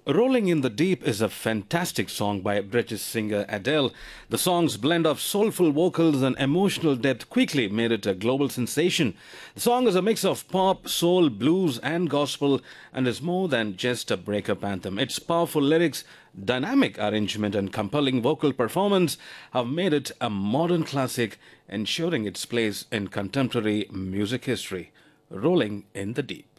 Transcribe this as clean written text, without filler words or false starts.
Rolling in the Deep is a fantastic song by British singer Adele. The song's blend of soulful vocals and emotional depth quickly made it a global sensation. The song is a mix of pop, soul, blues, and gospel and is more than just a breakup anthem. Its powerful lyrics, dynamic arrangement, and compelling vocal performance have made it a modern classic, ensuring its place in contemporary music history. Rolling in the Deep.